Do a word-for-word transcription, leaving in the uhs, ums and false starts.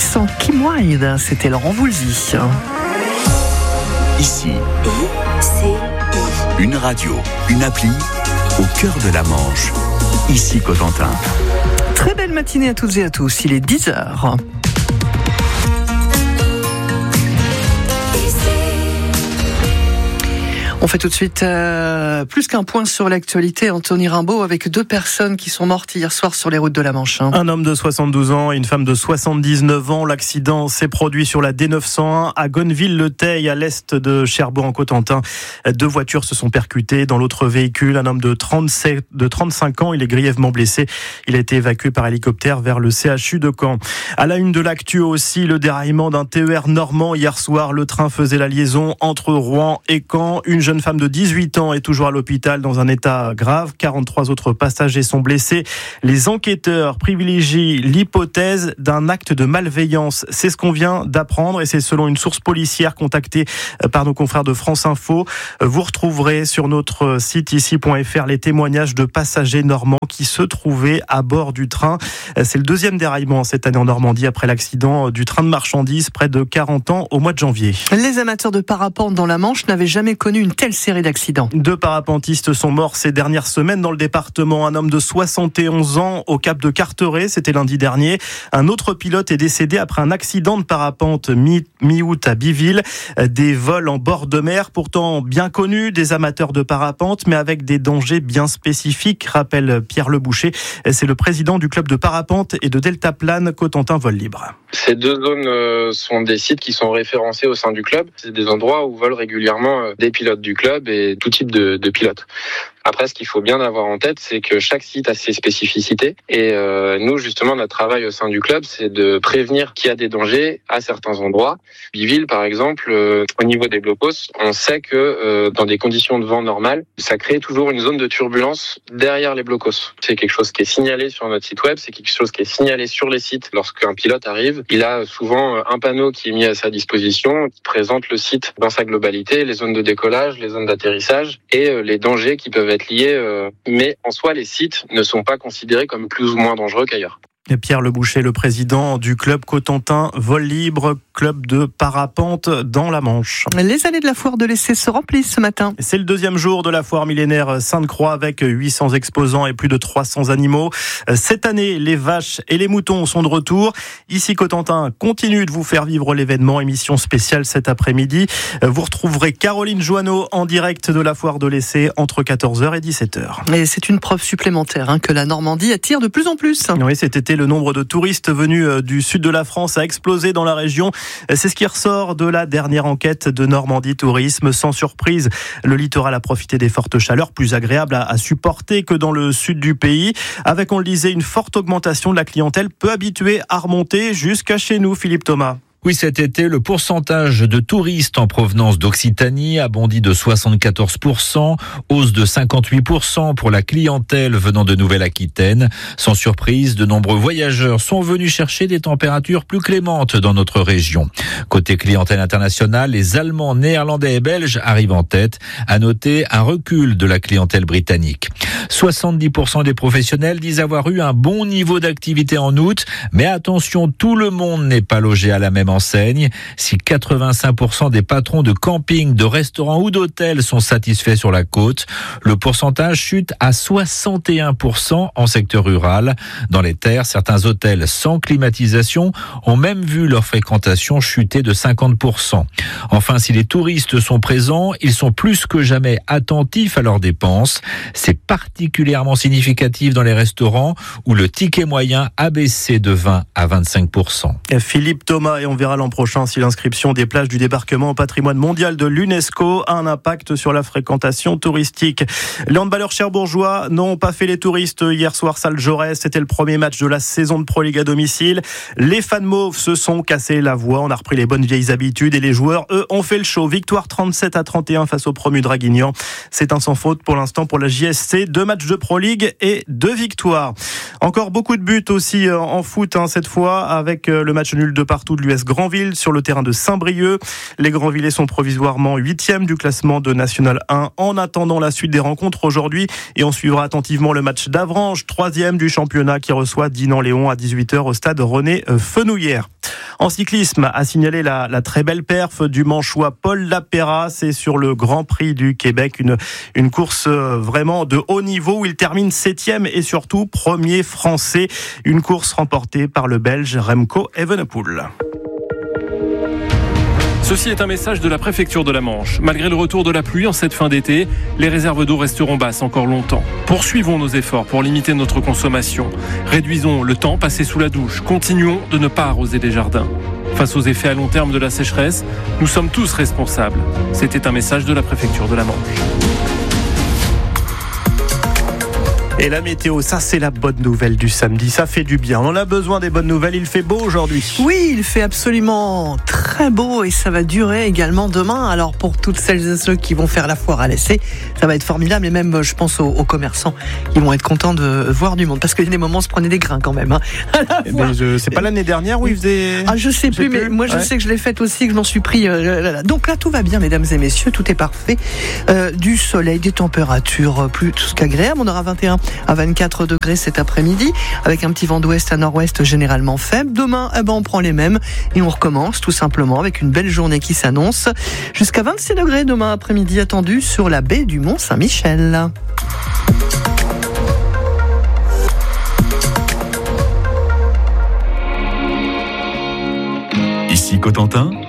sans Kim Wilde, c'était Laurent Voulzy. Ici, I C I. une radio, une appli, au cœur de la Manche. Ici Cotentin. Très belle matinée à toutes et à tous, il est dix heures. On fait tout de suite euh, plus qu'un point sur l'actualité. Anthony Rimbaud, avec deux personnes qui sont mortes hier soir sur les routes de la Manche. Hein. Un homme de soixante-douze ans et une femme de soixante-dix-neuf ans. L'accident s'est produit sur la D neuf cent un à Gonneville-le-Teil, à l'est de Cherbourg-en-Cotentin. Deux voitures se sont percutées. Dans l'autre véhicule, un homme de trente-sept, de trente-cinq ans. Il est grièvement blessé. Il a été évacué par hélicoptère vers le C H U de Caen. À la une de l'actu aussi, le déraillement d'un T E R normand hier soir. Le train faisait la liaison entre Rouen et Caen. Une jeune Une femme de dix-huit ans est toujours à l'hôpital dans un état grave. quarante-trois autres passagers sont blessés. Les enquêteurs privilégient l'hypothèse d'un acte de malveillance. C'est ce qu'on vient d'apprendre et c'est selon une source policière contactée par nos confrères de France Info. Vous retrouverez sur notre site ici point f r les témoignages de passagers normands qui se trouvaient à bord du train. C'est le deuxième déraillement cette année en Normandie après l'accident du train de marchandises près de quarante ans au mois de janvier. Les amateurs de parapente dans la Manche n'avaient jamais connu une telle série d'accidents. Deux parapentistes sont morts ces dernières semaines dans le département. Un homme de soixante et onze ans au cap de Carteret, c'était lundi dernier. Un autre pilote est décédé après un accident de parapente mi- mi-août à Biville. Des vols en bord de mer, pourtant bien connus des amateurs de parapente, mais avec des dangers bien spécifiques, rappelle Pierre Leboucher. C'est le président du club de parapente et de deltaplane Cotentin Vol Libre. Ces deux zones euh, sont des sites qui sont référencés au sein du club. C'est des endroits où volent régulièrement euh, des pilotes du club et tout type de, de pilotes. Après, ce qu'il faut bien avoir en tête, c'est que chaque site a ses spécificités. Et euh, nous, justement, notre travail au sein du club, c'est de prévenir qu'il y a des dangers à certains endroits. Biville, par exemple, euh, au niveau des blocos, on sait que euh, dans des conditions de vent normales, ça crée toujours une zone de turbulence derrière les blocos. C'est quelque chose qui est signalé sur notre site web, c'est quelque chose qui est signalé sur les sites lorsqu'un pilote arrive. Il a souvent un panneau qui est mis à sa disposition, qui présente le site dans sa globalité, les zones de décollage, les zones d'atterrissage et les dangers qui peuvent être liés. Mais en soi, les sites ne sont pas considérés comme plus ou moins dangereux qu'ailleurs. Et Pierre Leboucher, le président du club Cotentin Vol Libre, club de parapente dans la Manche. Les allées de la foire de l'Essai se remplissent ce matin. C'est le deuxième jour de la foire millénaire Sainte-Croix avec huit cents exposants et plus de trois cents animaux. Cette année, les vaches et les moutons sont de retour. Ici Cotentin continue de vous faire vivre l'événement. Émission spéciale cet après-midi. Vous retrouverez Caroline Joanneau en direct de la foire de l'Essai entre quatorze heures et dix-sept heures. Et c'est une preuve supplémentaire hein, que la Normandie attire de plus en plus. Oui, cet été, le nombre de touristes venus du sud de la France a explosé dans la région. C'est ce qui ressort de la dernière enquête de Normandie Tourisme. Sans surprise, le littoral a profité des fortes chaleurs, plus agréables à supporter que dans le sud du pays. Avec, on le disait, une forte augmentation de la clientèle peu habituée à remonter jusqu'à chez nous, Philippe Thomas. Oui, cet été, le pourcentage de touristes en provenance d'Occitanie a bondi de soixante-quatorze pour cent, hausse de cinquante-huit pour cent pour la clientèle venant de Nouvelle-Aquitaine. Sans surprise, de nombreux voyageurs sont venus chercher des températures plus clémentes dans notre région. Côté clientèle internationale, les Allemands, Néerlandais et Belges arrivent en tête. À noter un recul de la clientèle britannique. soixante-dix pour cent des professionnels disent avoir eu un bon niveau d'activité en août, mais attention, tout le monde n'est pas logé à la même enseigne. Si quatre-vingt-cinq pour cent des patrons de camping, de restaurants ou d'hôtels sont satisfaits sur la côte, le pourcentage chute à soixante et un pour cent en secteur rural. Dans les terres, certains hôtels sans climatisation ont même vu leur fréquentation chuter de cinquante pour cent. Enfin, si les touristes sont présents, ils sont plus que jamais attentifs à leurs dépenses. C'est particulièrement significatif dans les restaurants où le ticket moyen a baissé de vingt à vingt-cinq pour cent. Philippe Thomas, et on verra l'an prochain si l'inscription des plages du débarquement au patrimoine mondial de l'UNESCO a un impact sur la fréquentation touristique. Les handballeurs cherbourgeois n'ont pas fait les touristes hier soir, salle Jaurès. C'était le premier match de la saison de Pro League à domicile. Les fans mauves se sont cassés la voix. On a repris les bonnes vieilles habitudes et les joueurs, eux, ont fait le show. Victoire trente-sept à trente et un face au promu Draguignan. C'est un sans faute pour l'instant pour la J S C. Deux matchs de Pro League et deux victoires. Encore beaucoup de buts aussi en foot, hein, cette fois, avec le match nul de partout de l'U S S Granville sur le terrain de Saint-Brieuc. Les Granvillais sont provisoirement huitièmes du classement de National un en attendant la suite des rencontres aujourd'hui. Et on suivra attentivement le match d'Avranches, troisième du championnat, qui reçoit Dinan-Léon à dix-huit heures au stade René Fenouillère. En cyclisme, a signalé la, la très belle perf du Manchois Paul Lapéra. C'est sur le Grand Prix du Québec, une, une course vraiment de haut niveau où il termine septième et surtout premier français. Une course remportée par le Belge Remco Evenepoel. Ceci est un message de la préfecture de la Manche. Malgré le retour de la pluie en cette fin d'été, les réserves d'eau resteront basses encore longtemps. Poursuivons nos efforts pour limiter notre consommation. Réduisons le temps passé sous la douche. Continuons de ne pas arroser les jardins. Face aux effets à long terme de la sécheresse, nous sommes tous responsables. C'était un message de la préfecture de la Manche. Et la météo, ça c'est la bonne nouvelle du samedi, ça fait du bien. On en a besoin des bonnes nouvelles, il fait beau aujourd'hui. Oui, il fait absolument très beau et ça va durer également demain. Alors pour toutes celles et ceux qui vont faire la foire à l'essai, ça va être formidable et même je pense aux, aux commerçants qui vont être contents de voir du monde. Parce qu'il y a des moments on se prenait des grains quand même. Hein, eh ben, je, c'est pas l'année dernière où il faisait... Ah je sais plus, je sais mais plus. moi je ouais. sais que je l'ai faite aussi, que je m'en suis pris. Euh, là, là. Donc là tout va bien mesdames et messieurs, tout est parfait. Euh, du soleil, des températures plus tout qu'agréables. On aura vingt et un à vingt-quatre degrés cet après-midi, avec un petit vent d'ouest à nord-ouest généralement faible. Demain, eh ben, on prend les mêmes et on recommence tout simplement avec une belle journée qui s'annonce. Jusqu'à vingt-six degrés demain après-midi attendu sur la baie du Mont-Saint-Michel. Ici Cotentin.